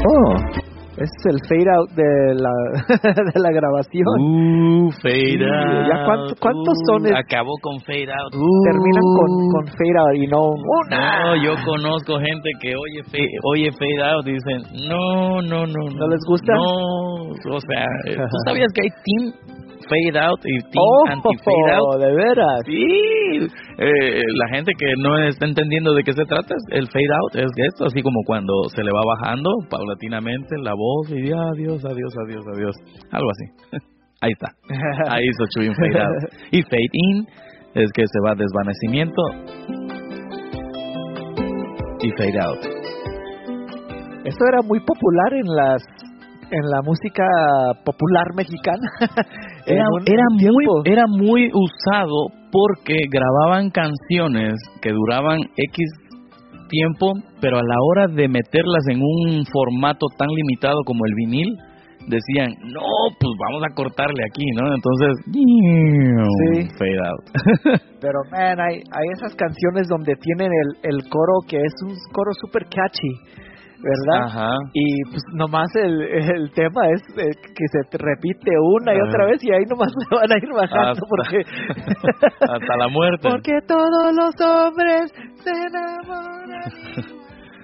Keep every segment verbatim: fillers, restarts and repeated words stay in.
Oh, es el fade out de la de la grabación. Uh, fade Sí, out. ¿ya cuánto- cuántos Uh, son el- Acabó con fade out. Terminan con, con fade out y no una. No, yo conozco gente que oye fade, oye fade out y dicen, no, no, no, no. ¿No les gusta? No, o sea, eh, ¿tú sabías que hay team fade out y team Oh, anti-fade out? de veras. Sí, eh, la gente que no está entendiendo de qué se trata, el fade out es esto, así como cuando se le va bajando paulatinamente la voz y adiós, adiós, adiós, adiós, algo así. Ahí está, ahí hizo Chuy un fade out. Y fade in es que se va desvanecimiento y fade out. Eso era muy popular en las en la música popular mexicana. Era, En un era muy tiempo. era muy usado porque grababan canciones que duraban X tiempo, pero a la hora de meterlas en un formato tan limitado como el vinil, decían, no, pues vamos a cortarle aquí, ¿no? Entonces, Sí. fade out. Pero, man, hay, hay esas canciones donde tienen el, el coro que es un coro super catchy, ¿verdad? Ajá. Y pues nomás el, el tema es eh, que se te repite una y Ajá. otra vez y ahí nomás le van a ir bajando Hasta- porque... hasta la muerte. Porque todos los hombres se enamoran.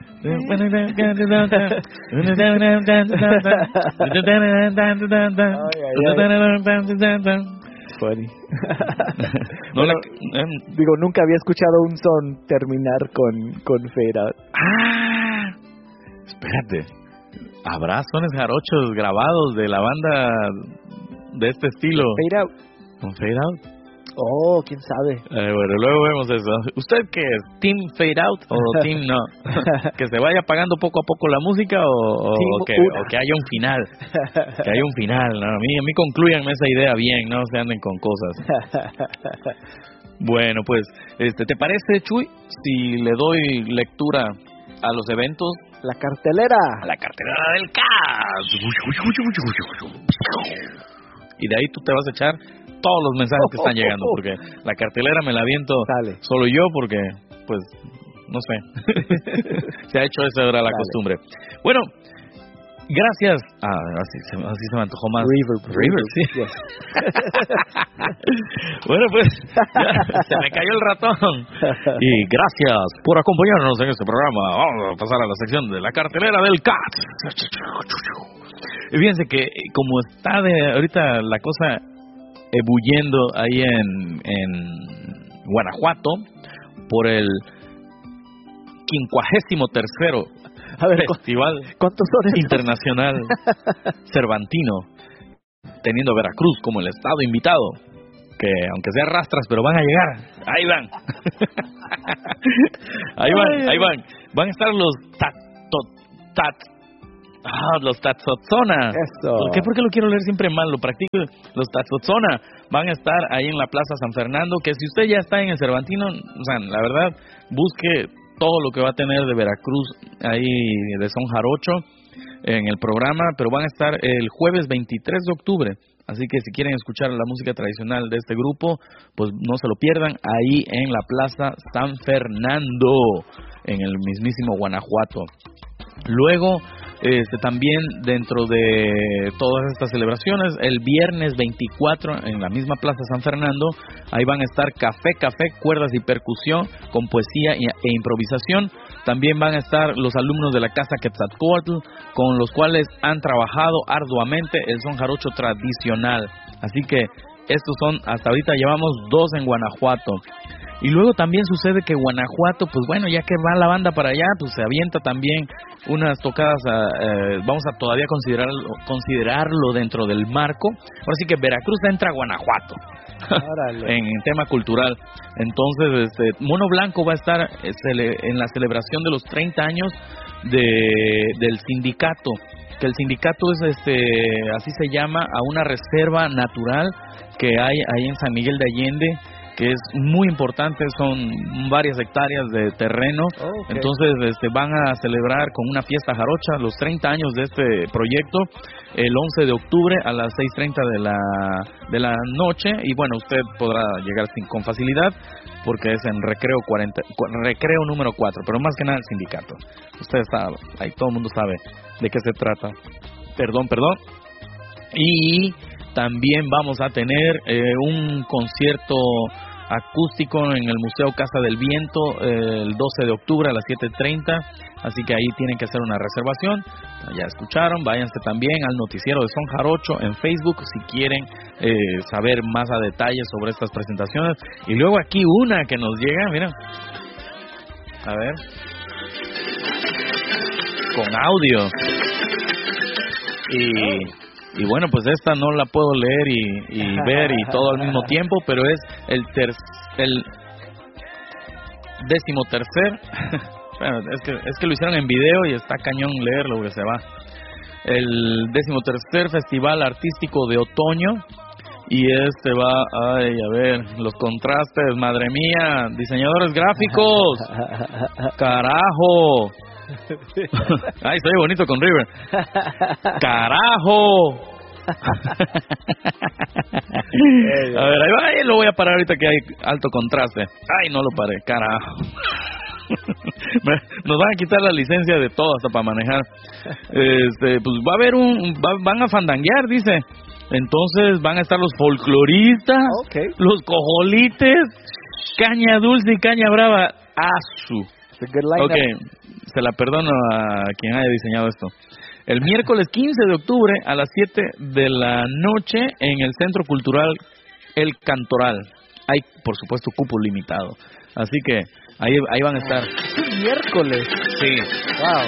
Funny. No la- em, Digo, nunca había escuchado un son terminar con, con fade out. Ah, espérate. ¿Habrá sones jarochos grabados de la banda de este estilo? Fade out. ¿Con fade out? Oh, quién sabe. Eh, bueno, luego vemos eso. ¿Usted qué es? ¿Team fade out o team no? ¿Que se vaya apagando poco a poco la música o, o, Team que, una. o que haya un final? Que haya un final, ¿no? A mí, a mí concluyan esa idea bien, no se anden con cosas. Bueno, pues, este, ¿te parece, Chuy, si le doy lectura a los eventos? La cartelera. A la cartelera del C A S. Y de ahí tú te vas a echar todos los mensajes que están llegando, porque la cartelera me la aviento Dale. solo yo, porque, pues, no sé. Se ha hecho esa era la Dale. costumbre. Bueno, gracias. Ah, así, se- así se me antojó más. River. River, sí. Yes. Bueno, pues, ya, se me cayó el ratón. Y gracias por acompañarnos en este programa. Vamos a pasar a la sección de la cartelera del C A T. Y fíjense que, eh, como está de ahorita la cosa ebulliendo ahí en, en Guanajuato, por el quincuagésimo tercero A ver, ¿cu- Festival ¿cuántos son estos? Internacional Cervantino, teniendo a Veracruz como el estado invitado, que aunque sea rastras, pero van a llegar, ahí van, ahí van, ahí van, van a estar los tato, tat, ah, los Tatzotzona. Eso. ¿Por qué? Porque lo quiero leer siempre mal, lo practico. Los Tatzotzona van a estar ahí en la Plaza San Fernando, que si usted ya está en el Cervantino, o sea, la verdad, busque todo lo que va a tener de Veracruz ahí de son jarocho en el programa, pero van a estar el jueves veintitrés de octubre, así que si quieren escuchar la música tradicional de este grupo, pues no se lo pierdan ahí en la Plaza San Fernando, en el mismísimo Guanajuato. Luego, este, también dentro de todas estas celebraciones, el viernes veinticuatro en la misma Plaza San Fernando, ahí van a estar Café Café, cuerdas y percusión con poesía y- e improvisación. También van a estar los alumnos de la Casa Quetzalcóatl, con los cuales han trabajado arduamente el son jarocho tradicional. Así que estos son, hasta ahorita llevamos dos en Guanajuato. Y luego también sucede que Guanajuato, pues bueno, ya que va la banda para allá, pues se avienta también unas tocadas, a, eh, vamos a todavía considerarlo, considerarlo dentro del marco. Ahora sí que Veracruz entra a Guanajuato Órale. en, en tema cultural. Entonces, este, Mono Blanco va a estar eh, cele- en la celebración de los treinta años de, del sindicato, que el sindicato es, este, así se llama, a una reserva natural que hay ahí en San Miguel de Allende, que es muy importante, son varias hectáreas de terreno. Okay. Entonces este, van a celebrar con una fiesta jarocha los treinta años de este proyecto el once de octubre a las seis treinta de la de la noche, y bueno, usted podrá llegar sin, con facilidad porque es en recreo cuarenta, cu- recreo número cuatro, pero más que nada el sindicato. Usted está ahí, todo el mundo sabe de qué se trata. Perdón, perdón. Y también vamos a tener eh, un concierto acústico en el Museo Casa del Viento eh, el doce de octubre a las siete treinta, así que ahí tienen que hacer una reservación. Ya escucharon, váyanse también al noticiero de Son Jarocho en Facebook si quieren eh, saber más a detalle sobre estas presentaciones. Y luego aquí una que nos llega, mira, a ver, con audio. Y... Y bueno, pues esta no la puedo leer y, y ver y todo al mismo tiempo, pero es el ter, el décimo tercer, bueno, es que es que lo hicieron en video y está cañón leerlo que se va. El décimo tercer Festival Artístico de Otoño, y este va, ay, a ver, los contrastes, madre mía, diseñadores gráficos, carajo. Ay, soy bonito con River. ¡Carajo! A ver, ahí va, ahí lo voy a parar ahorita que hay alto contraste. Ay, no lo paré, carajo. Nos van a quitar la licencia de todo hasta para manejar. Este, pues va a haber un, va, van a fandanguear, dice. Entonces van a estar los folcloristas, okay, los cojolites, caña dulce y caña brava. Asu. Ok, se la perdono a quien haya diseñado esto. El miércoles quince de octubre a las siete de la noche en el Centro Cultural El Cantoral. Hay, por supuesto, cupo limitado. Así que ahí, ahí van a estar. ¿Es miércoles? Sí. Wow.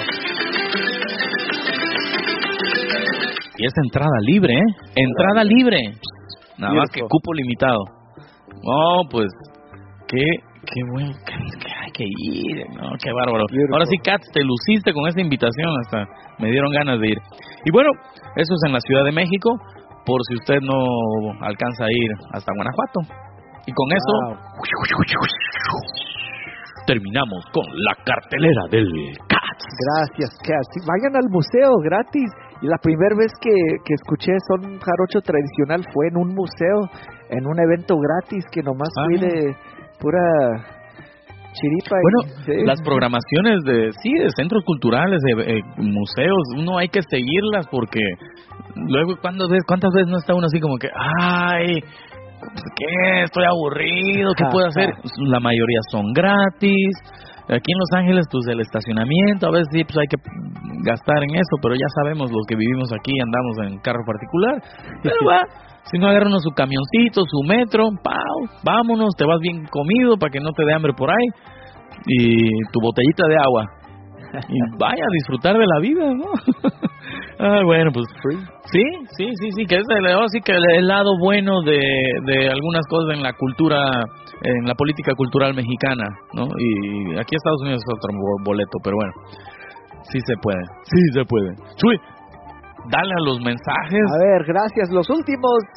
Y es entrada libre, ¿eh? Entrada wow. libre. Nada Beautiful. Más que cupo limitado. Oh, pues, qué... Qué bueno, que, que hay que ir, ¿no? Qué bárbaro. Beautiful. Ahora sí, Katz, te luciste con esta invitación, hasta me dieron ganas de ir. Y bueno, eso es en la Ciudad de México, por si usted no alcanza a ir hasta Guanajuato. Y con wow. eso, terminamos con la cartelera del Katz. Gracias, Katz. Vayan al museo gratis. Y la primera vez que, que escuché Son Jarocho Tradicional fue en un museo, en un evento gratis que nomás ah. fui de... pura chiripa. Bueno, y, sí. las programaciones de sí de centros culturales, de eh, museos, uno hay que seguirlas porque luego cuando ves cuántas veces no está uno así como que ay, ¿qué? Estoy aburrido, ¿qué puedo hacer? La mayoría son gratis. Aquí en Los Ángeles, pues el estacionamiento, a veces sí, pues hay que gastar en eso, pero ya sabemos los que vivimos aquí andamos en carro particular. Pero va. Si no, agarra uno su camioncito, su metro, pau, vámonos, te vas bien comido para que no te dé hambre por ahí, y tu botellita de agua, y vaya a disfrutar de la vida, ¿no? Ah, bueno, pues sí, sí, sí, sí, que es el, así que el lado bueno de, de algunas cosas en la cultura, en la política cultural mexicana, ¿no? Y aquí Estados Unidos es otro boleto, pero bueno, sí se puede, sí se puede. Chuy, dale a los mensajes. A ver, gracias. Los últimos